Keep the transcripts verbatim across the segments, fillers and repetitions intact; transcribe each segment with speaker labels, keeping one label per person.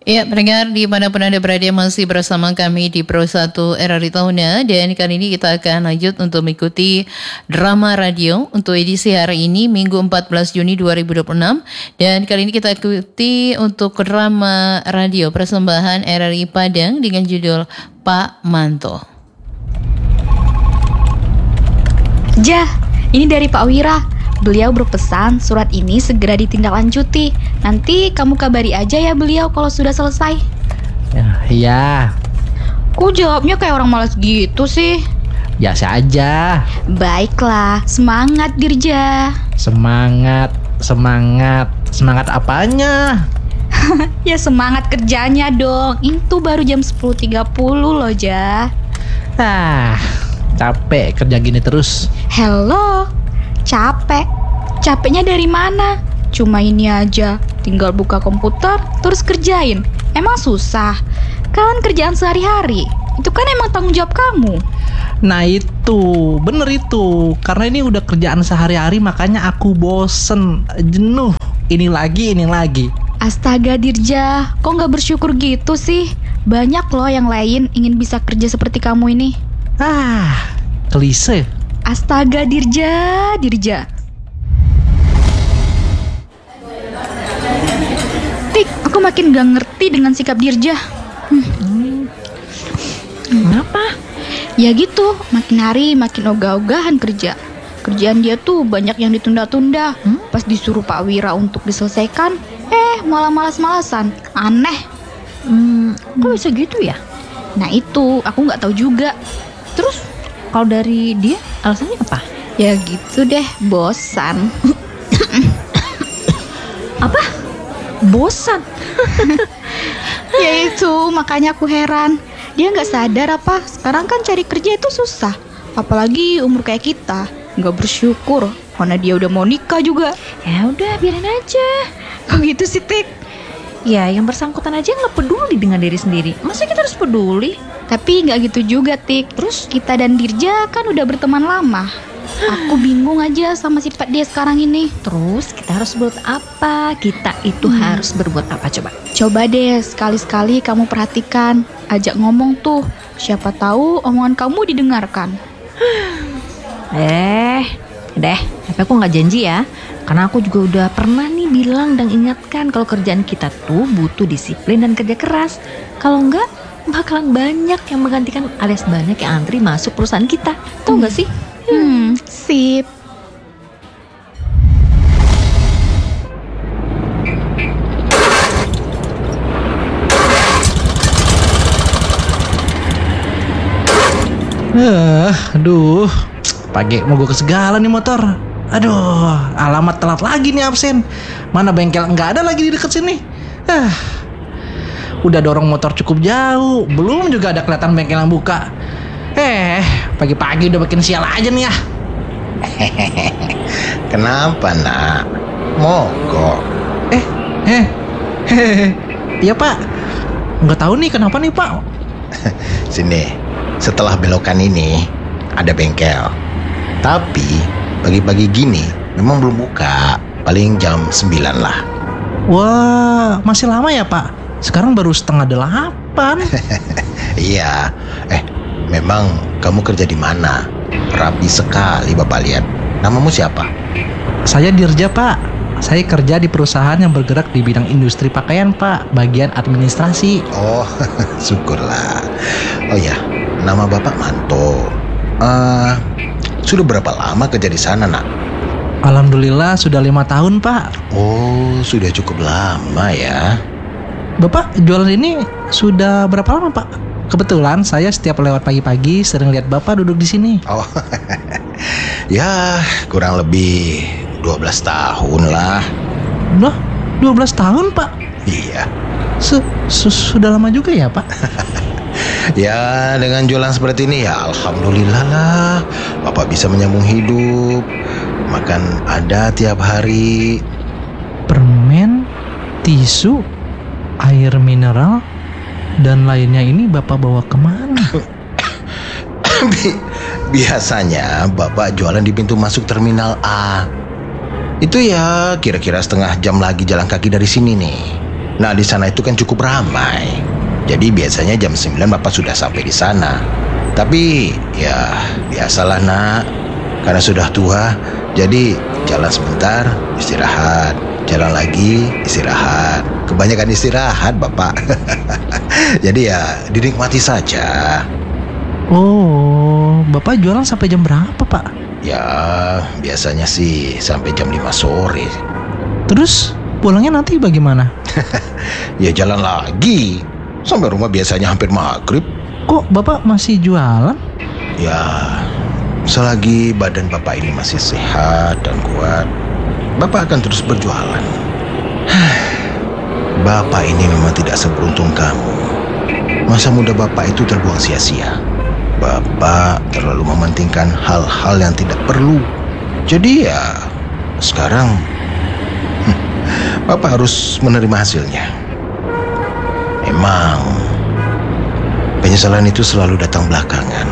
Speaker 1: Ya, pendengar dimanapun Anda berada masih bersama kami di Pro satu R R I Tahuna, dan kali ini kita akan lanjut untuk mengikuti drama radio untuk edisi hari ini Minggu empat belas Juni dua ribu dua puluh enam, dan kali ini kita ikuti untuk drama radio persembahan R R I Padang dengan judul Pak Manto.
Speaker 2: Jah, ini dari Pak Wira. Beliau berpesan surat ini segera ditindaklanjuti. Nanti kamu kabari aja ya beliau kalau sudah selesai.
Speaker 3: Ya, iya.
Speaker 2: Kok jawabnya kayak orang malas gitu sih?
Speaker 3: Biasa aja.
Speaker 2: Baiklah, semangat Dirja.
Speaker 3: Semangat, semangat, semangat apanya?
Speaker 2: Ya semangat kerjanya dong. Itu baru jam sepuluh tiga puluh loh, Jah.
Speaker 3: Ah, capek kerja gini terus.
Speaker 2: Hello. Capek. Capeknya dari mana? Cuma ini aja, tinggal buka komputer terus kerjain. Emang susah? Kan kerjaan sehari-hari. Itu kan emang tanggung jawab kamu.
Speaker 3: Nah itu, bener itu. Karena ini udah kerjaan sehari-hari, makanya aku bosen, jenuh. Ini lagi, ini lagi.
Speaker 2: Astaga Dirja, kok gak bersyukur gitu sih? Banyak loh yang lain ingin bisa kerja seperti kamu ini.
Speaker 3: Ah, klise.
Speaker 2: Astaga Dirja, Dirja. Tik, aku makin gak ngerti dengan sikap Dirja. Hmm.
Speaker 4: Kenapa?
Speaker 2: Ya gitu, makin hari makin ogah-ogahan kerja. Kerjaan dia tuh banyak yang ditunda-tunda. hmm? Pas disuruh Pak Wira untuk diselesaikan, eh malah malas-malasan. Aneh.
Speaker 4: Hmm, kok bisa gitu ya?
Speaker 2: Nah itu, aku gak tahu juga.
Speaker 4: Terus kalau dari dia alasannya apa?
Speaker 2: Ya gitu deh, bosan.
Speaker 4: Apa? Bosan?
Speaker 2: Ya itu, makanya aku heran. Dia gak sadar apa sekarang kan cari kerja itu susah. Apalagi umur kayak kita. Gak bersyukur karena dia udah mau nikah juga.
Speaker 4: Ya udah, biarin aja.
Speaker 2: Kok gitu sih, Tik?
Speaker 4: Ya yang bersangkutan aja nggak peduli dengan diri sendiri. Masa kita harus peduli?
Speaker 2: Tapi gak gitu juga, Tik. Terus kita dan Dirja kan udah berteman lama. Aku bingung aja sama sifat dia sekarang ini.
Speaker 4: Terus kita harus buat apa? Kita itu hmm. harus berbuat apa coba?
Speaker 2: Coba deh sekali-sekali kamu perhatikan. Ajak ngomong tuh. Siapa tahu omongan kamu didengarkan.
Speaker 4: Eh, deh. Tapi aku nggak janji ya. Karena aku juga udah pernah nih bilang dan ingatkan kalau kerjaan kita tuh butuh disiplin dan kerja keras. Kalau enggak, bakalan banyak yang menggantikan alias banyak yang antri masuk perusahaan kita. Tahu nggak sih?
Speaker 2: Hmm, sip.
Speaker 3: Uh, aduh, pagi mogok segala nih motor. Aduh, alamat telat lagi nih absen. Mana bengkel nggak ada lagi di dekat sini. Ah, udah dorong motor cukup jauh, belum juga ada kelihatan bengkel yang buka. Eh, pagi-pagi udah bikin sial aja nih ya.
Speaker 5: Kenapa nak? Mogok?
Speaker 3: Eh, eh, hehehe. Iya pak. Nggak tahu nih kenapa nih pak.
Speaker 5: Sini, setelah belokan ini ada bengkel. Tapi pagi-pagi gini memang belum buka. Paling jam sembilan lah.
Speaker 3: Wah, masih lama ya pak? Sekarang baru setengah delapan.
Speaker 5: Iya. Eh, memang kamu kerja di mana? Rapi sekali bapak lihat. Namamu siapa?
Speaker 3: Saya Dirja pak. Saya kerja di perusahaan yang bergerak di bidang industri pakaian pak, bagian administrasi.
Speaker 5: Oh, syukurlah. Oh ya, nama bapak Manto. Uh, sudah berapa lama kerja di sana nak?
Speaker 3: Alhamdulillah sudah lima tahun pak.
Speaker 5: Oh, sudah cukup lama ya.
Speaker 3: Bapak jualan ini sudah berapa lama pak? Kebetulan saya setiap lewat pagi-pagi sering lihat bapak duduk di sini.
Speaker 5: Oh, ya kurang lebih dua belas tahun lah.
Speaker 3: Loh, dua belas tahun pak?
Speaker 5: Iya.
Speaker 3: Su- su- Sudah lama juga ya pak?
Speaker 5: Ya dengan jualan seperti ini ya alhamdulillah lah. Bapak bisa menyambung hidup. Makan ada tiap hari.
Speaker 3: Permen, tisu, air mineral, dan lainnya ini bapak bawa kemana?
Speaker 5: Biasanya bapak jualan di pintu masuk terminal A. Itu ya kira-kira setengah jam lagi jalan kaki dari sini nih. Nah, di sana itu kan cukup ramai. Jadi biasanya jam sembilan Bapak sudah sampai di sana. Tapi ya biasalah nak, karena sudah tua, jadi jalan sebentar, istirahat. Jalan lagi, istirahat. Kebanyakan istirahat Bapak. Jadi ya dinikmati saja.
Speaker 3: Oh, Bapak jualan sampai jam berapa, Pak?
Speaker 5: Ya biasanya sih sampai jam lima sore.
Speaker 3: Terus pulangnya nanti bagaimana?
Speaker 5: Ya jalan lagi. Sampai rumah biasanya hampir maghrib.
Speaker 3: Kok Bapak masih jualan?
Speaker 5: Ya, selagi badan Bapak ini masih sehat dan kuat, Bapak akan terus berjualan. Bapak ini memang tidak seberuntung kamu. Masa muda Bapak itu terbuang sia-sia. Bapak terlalu mementingkan hal-hal yang tidak perlu. Jadi ya, sekarang Bapak harus menerima hasilnya. Memang penyesalan itu selalu datang belakangan.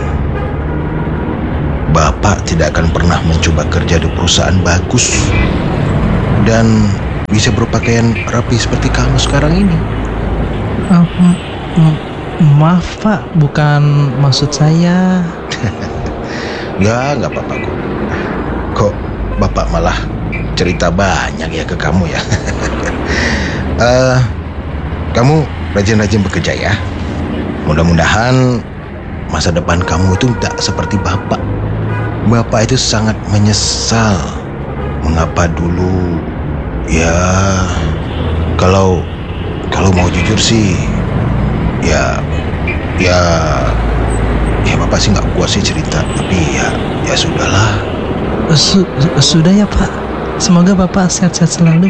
Speaker 5: Bapak tidak akan pernah mencoba kerja di perusahaan bagus dan bisa berpakaian rapi seperti kamu sekarang ini.
Speaker 3: Uh, m- m- maaf Pak, bukan maksud saya.
Speaker 5: Ya nggak apa-apa kok. Kok Bapak malah cerita banyak ya ke kamu ya. uh, Kamu rajin-rajin bekerja ya. Mudah-mudahan masa depan kamu itu tidak seperti Bapak. Bapak itu sangat menyesal mengapa dulu. Ya, kalau kalau mau jujur sih, ya, ya, ya Bapak sih nggak kuat sih cerita. Tapi ya, ya sudahlah.
Speaker 3: Su- sudah ya Pak. Semoga Bapak sehat-sehat selalu.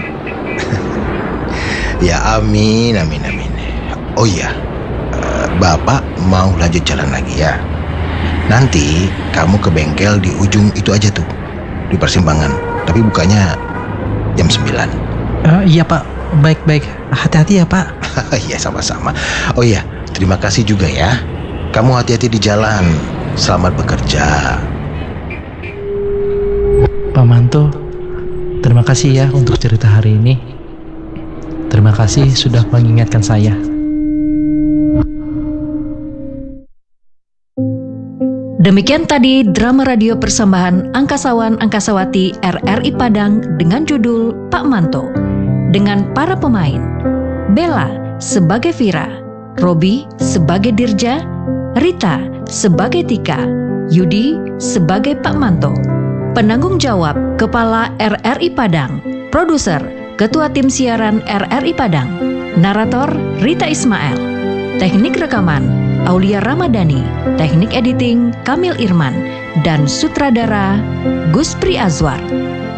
Speaker 5: Ya amin, amin, amin. Oh iya, Bapak mau lanjut jalan lagi ya. Nanti kamu ke bengkel di ujung itu aja tuh, di persimpangan. Tapi bukanya jam sembilan.
Speaker 3: Uh, iya Pak, baik-baik. Hati-hati ya Pak.
Speaker 5: Iya sama-sama. Oh iya, terima kasih juga ya. Kamu hati-hati di jalan. Selamat bekerja.
Speaker 3: Pak Manto, terima kasih ya untuk cerita hari ini. Terima kasih sudah mengingatkan saya.
Speaker 4: Demikian tadi drama radio persembahan Angkasawan Angkasawati R R I Padang dengan judul Pak Manto. Dengan para pemain, Bella sebagai Vira, Robi sebagai Dirja, Rita sebagai Tika, Yudi sebagai Pak Manto. Penanggung jawab Kepala R R I Padang, Produser Ketua Tim Siaran R R I Padang, Narator Rita Ismail, Teknik Rekaman Aulia Ramadhani, Teknik Editing Kamil Irman, dan Sutradara Guspri Azwar.